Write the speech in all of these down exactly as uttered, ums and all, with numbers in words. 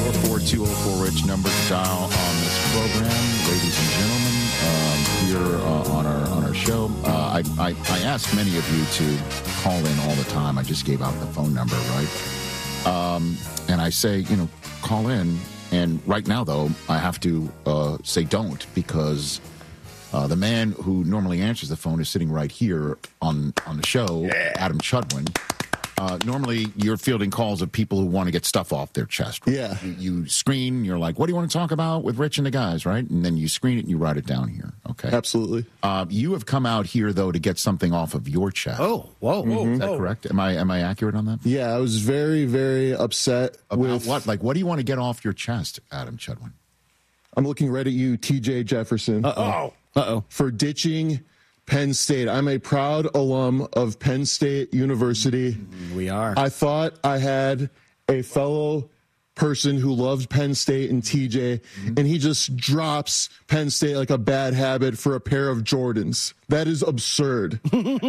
four four two oh four Rich number to dial on this program, ladies and gentlemen. Um, here uh, on our on our show, uh, I, I I ask many of you to call in all the time. I just gave out the phone number, right? Um, and I say, you know, call in. And right now, though, I have to uh, say don't, because uh, the man who normally answers the phone is sitting right here on on the show, yeah. Adam Chudwin. Uh, normally, you're fielding calls of people who want to get stuff off their chest. Right? Yeah. You, you screen, you're like, what do you want to talk about with Rich and the guys, right? And then you screen it and you write it down here. Okay. Absolutely. Uh, you have come out here, though, to get something off of your chest. Oh, whoa, whoa. Mm-hmm. Is that whoa. correct? Am I am I accurate on that? Yeah, I was very, very upset. About with what? Like, what do you want to get off your chest, Adam Chudwin? I'm looking right at you, T J Jefferson. Uh-oh. Uh-oh. For ditching Penn State. I'm a proud alum of Penn State University. We are. I thought I had a fellow person who loved Penn State and T J, mm-hmm. and he just drops Penn State like a bad habit for a pair of Jordans. That is absurd.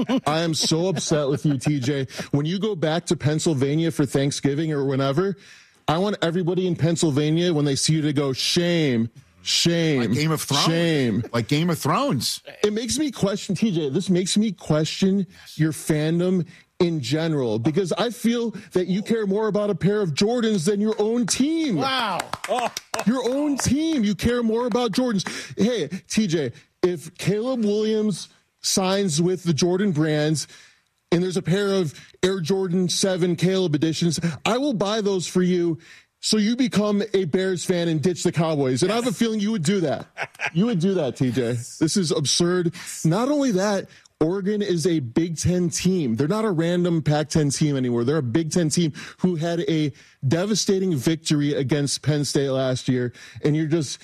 I am so upset with you, T J. When you go back to Pennsylvania for Thanksgiving or whenever, I want everybody in Pennsylvania, when they see you, to go, shame. Shame. Like Game of Thrones. Shame. Like Game of Thrones. It makes me question, T J, this makes me question your fandom in general, because I feel that you care more about a pair of Jordans than your own team. Wow. Oh. Your own team. You care more about Jordans. Hey, T J, if Caleb Williams signs with the Jordan brands and there's a pair of Air Jordan seven Caleb editions, I will buy those for you. So you become a Bears fan and ditch the Cowboys. And I have a feeling you would do that. You would do that, T J. This is absurd. Not only that, Oregon is a Big Ten team. They're not a random Pac ten team anymore. They're a Big Ten team who had a devastating victory against Penn State last year. And you're just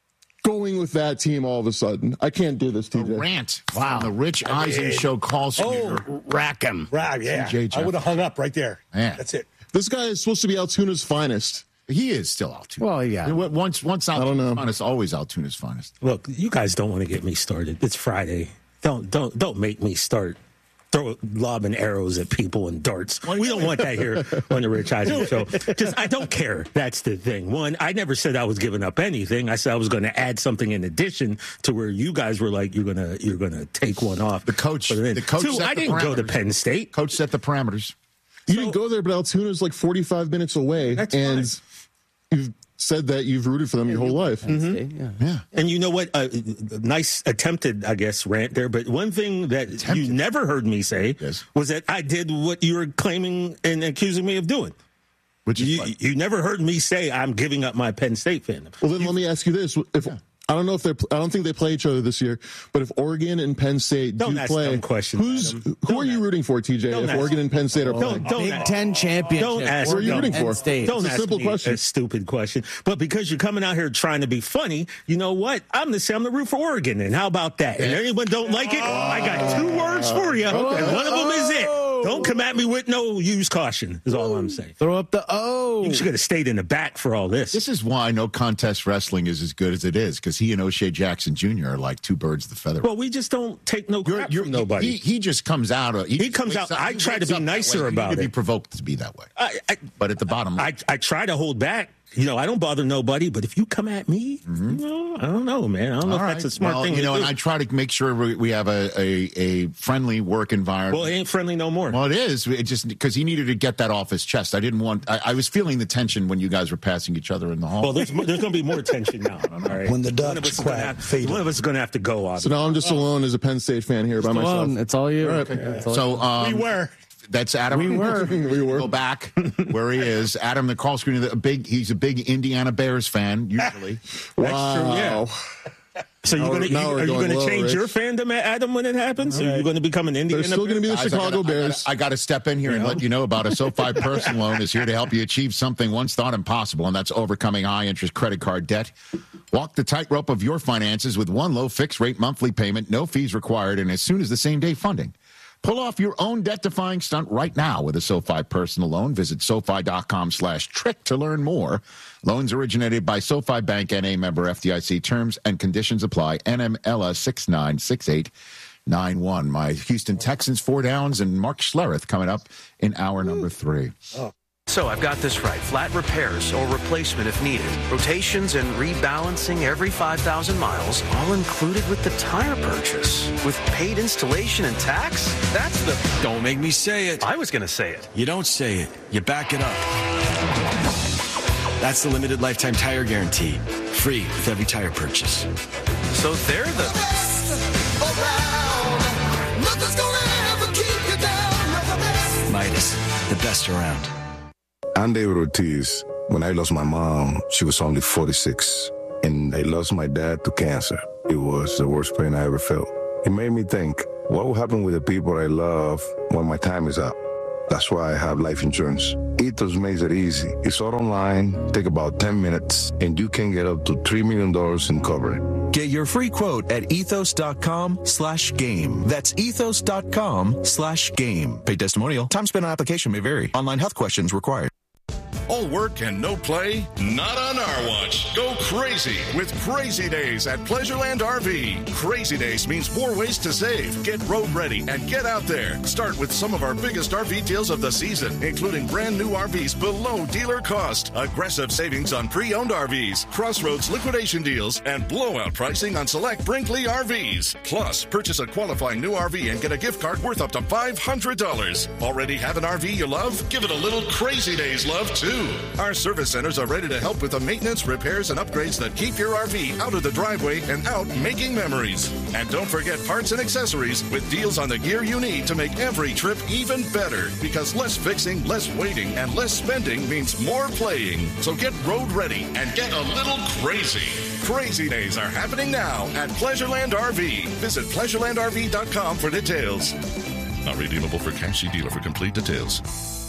going with that team all of a sudden. I can't do this, T J. A rant. Wow. From the Rich Eisen mean, Show call Oh, screener. Rack him. Right, yeah. T J I would have hung up right there. Man. That's it. This guy is supposed to be Altoona's finest. He is still Altoona. Well, yeah. You know, Once, once don't Altoona's know. finest, always Altoona's finest. Look, you guys don't want to get me started. It's Friday. Don't don't don't make me start throw lobbing arrows at people and darts. We don't want that here on the Rich Eisen Show. Just I don't care. That's the thing. One, I never said I was giving up anything. I said I was going to add something in addition to where you guys were like, you're gonna you're gonna take one off. The coach. Put it in. The coach. Two, set I the didn't go to parameters. Penn State. Coach set the parameters. You So- didn't go there, but Altoona's like forty-five minutes away. That's and fine. you've said that you've rooted for them your whole life. Mm-hmm. Yeah. Yeah. And you know what? Uh, nice attempted, I guess, rant there. But one thing that Attempted. you never heard me say Yes. was that I did what you were claiming and accusing me of doing. Which is You, what? you never heard me say I'm giving up my Penn State fandom. Well, then let me ask you this: if I don't know if they're, I don't think they play each other this year, but if Oregon and Penn State Don't do ask play, dumb questions, who's Adam. who Don't are you ask- rooting for, T J? don't If ask- Oregon and Penn State are playing, Don't don't Big ask- Ten championship. Don't ask. Who are you don't- rooting for? Penn State. Don't It's a ask simple me question. a stupid question. But because you're coming out here trying to be funny, you know what? I'm going to say I'm the root for Oregon. And how about that? And anyone don't like it, I got two words for you. And one of them is it. Don't come at me with no use caution, is all I'm saying. Throw up the O. You should have stayed in the back for all this. This is why no contest wrestling is as good as it is, because he and O'Shea Jackson Junior are like two birds of the feather. Well, we just don't take no crap from nobody. He, he just comes out. He, He comes wakes out- up- I he try to wakes be up that nicer way. You about need to it. be provoked to be that way. I, I, But at the bottom, I, I try to hold back. You know, I don't bother nobody, but if you come at me, Mm-hmm. you know, I don't know, man. I don't know all if right. that's a smart well, thing you to know, do. and I try to make sure we, we have a, a, a friendly work environment. well, it ain't friendly no more. Well, it is. It just because he needed to get that off his chest. I didn't want. I, I was feeling the tension when you guys were passing each other in the hall. Well, there's, there's going to be more tension now. All right? When the One of ducks us is gonna quack, have- fade One of us is going to have to go, So obviously. now I'm just alone as a Penn State fan here by myself. Alone. It's all you. All right. It's all so um, We were. That's Adam. We were. We were. Go back where he is. Adam, the call screener. A big. He's a big Indiana Bears fan. Usually. Wow. yeah. So you're Now gonna, we're- you, now we're are you going going to low, change Rich. your fandom, Adam, when it happens? Are you going to become an Indiana? They're still going to be the Guys, Chicago I gotta, Bears. I got to step in here and let you know about a SoFi personal loan is here to help you achieve something once thought impossible, and that's overcoming high interest credit card debt. Walk the tightrope of your finances with one low fixed rate monthly payment, no fees required, and as soon as the same day funding. Pull off your own debt-defying stunt right now with a SoFi personal loan. Visit SoFi.com slash trick to learn more. Loans originated by SoFi Bank, N A member F D I C. Terms and conditions apply. N M L S six nine six eight nine one. My Houston Texans, four downs, and Mark Schlereth coming up in hour number three. So I've got this right. Flat repairs or replacement if needed. Rotations and rebalancing every five thousand miles, all included with the tire purchase. With paid installation and tax? That's the... Don't make me say it. I was going to say it. You don't say it. You back it up. That's the limited lifetime tire guarantee. Free with every tire purchase. So they're the... best around. Nothing's gonna ever keep you down. Midas, the best around. I'm David Ortiz. When I lost my mom, she was only forty-six. And I lost my dad to cancer. It was the worst pain I ever felt. It made me think, what will happen with the people I love when my time is up? That's why I have life insurance. Ethos makes it easy. It's all online, take about ten minutes, and you can get up to three million dollars in coverage. Get your free quote at ethos.com slash game. That's ethos.com slash game. Paid testimonial. Time spent on application may vary. Online health questions required. All work and no play? Not on our watch. Go crazy with Crazy Days at Pleasureland R V. Crazy Days means more ways to save. Get road ready and get out there. Start with some of our biggest R V deals of the season, including brand new R Vs below dealer cost, aggressive savings on pre-owned R Vs, Crossroads liquidation deals, and blowout pricing on select Brinkley R Vs. Plus, purchase a qualifying new R V and get a gift card worth up to five hundred dollars. Already have an R V you love? Give it a little Crazy Days love, too. Our service centers are ready to help with the maintenance, repairs, and upgrades that keep your R V out of the driveway and out making memories. And don't forget parts and accessories with deals on the gear you need to make every trip even better. Because less fixing, less waiting, and less spending means more playing. So get road ready and get a little crazy. Crazy Days are happening now at Pleasureland R V. Visit pleasureland r v dot com for details. Not redeemable for cash. See dealer for complete details.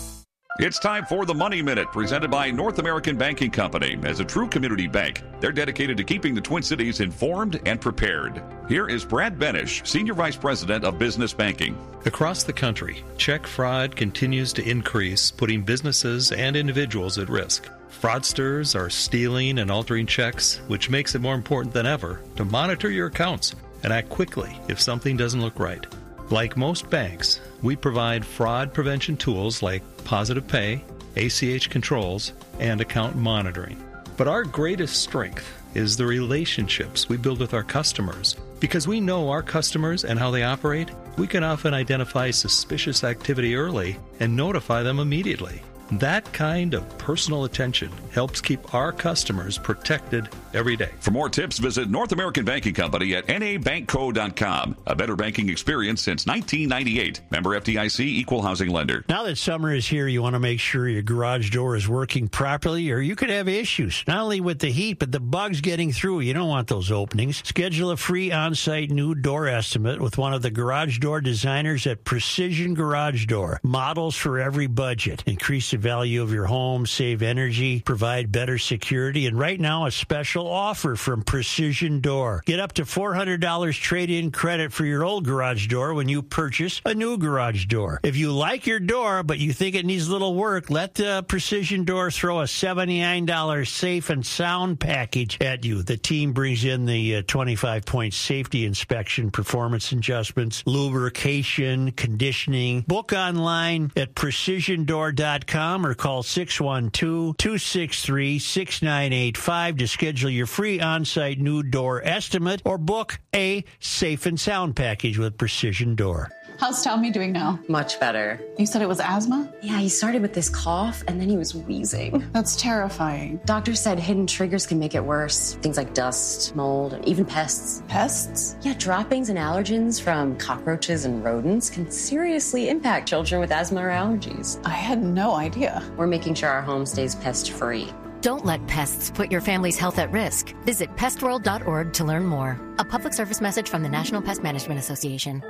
It's time for the Money Minute, presented by North American Banking Company. As a true community bank, they're dedicated to keeping the Twin Cities informed and prepared. Here is Brad Benish, Senior Vice President of Business Banking. Across the country, check fraud continues to increase, putting businesses and individuals at risk. Fraudsters are stealing and altering checks, which makes it more important than ever to monitor your accounts and act quickly if something doesn't look right. Like most banks, we provide fraud prevention tools like Positive Pay, A C H controls, and account monitoring. But our greatest strength is the relationships we build with our customers. Because we know our customers and how they operate, we can often identify suspicious activity early and notify them immediately. That kind of personal attention helps keep our customers protected every day. For more tips, visit North American Banking Company at n a bank co dot com. A better banking experience since nineteen ninety-eight. Member F D I C, Equal Housing Lender. Now that summer is here, you want to make sure your garage door is working properly, or you could have issues, not only with the heat, but the bugs getting through. You don't want those openings. Schedule a free on-site new door estimate with one of the garage door designers at Precision Garage Door. Models for every budget. Increase the value of your home, save energy, provide better security, and right now a special offer from Precision Door. Get up to four hundred dollars trade-in credit for your old garage door when you purchase a new garage door. If you like your door, but you think it needs a little work, let the Precision Door throw a seventy-nine dollars safe and sound package at you. The team brings in the uh, twenty-five point safety inspection, performance adjustments, lubrication, conditioning. Book online at precision door dot com or call six one two, two six three, six nine eight five to schedule your free on-site new door estimate or book a safe and sound package with Precision Door. How's Tommy doing now? Much better. You said it was asthma? Yeah, he started with this cough and then he was wheezing. That's terrifying. Doctor said hidden triggers can make it worse. Things like dust, mold, and even pests. Pests? Yeah, droppings and allergens from cockroaches and rodents can seriously impact children with asthma or allergies. I had no idea. We're making sure our home stays pest-free. Don't let pests put your family's health at risk. Visit pest world dot org to learn more. A public service message from the National Pest Management Association.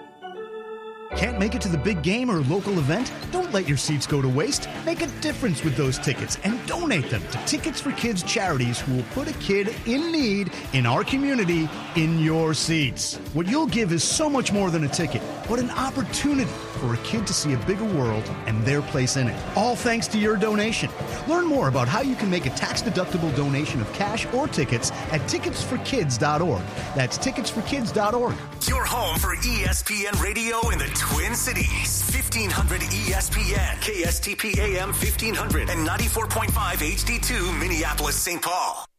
Can't make it to the big game or local event? Don't let your seats go to waste. Make a difference with those tickets and donate them to Tickets for Kids charities who will put a kid in need in our community in your seats. What you'll give is so much more than a ticket, but an opportunity for a kid to see a bigger world and their place in it. All thanks to your donation. Learn more about how you can make a tax-deductible donation of cash or tickets at tickets for kids dot org. That's tickets for kids dot org. Your home for E S P N Radio in the Twin Cities, fifteen hundred E S P N, K S T P A M fifteen hundred, and ninety-four point five H D two Minneapolis, Saint Paul.